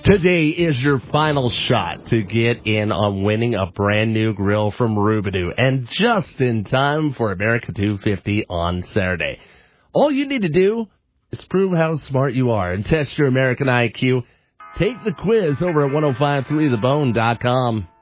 Today is your final shot to get in on winning a brand new grill from Rubidoo, and just in time for America 250 on Saturday. All you need to do is prove how smart you are and test your American IQ. Take the quiz over at 1053thebone.com.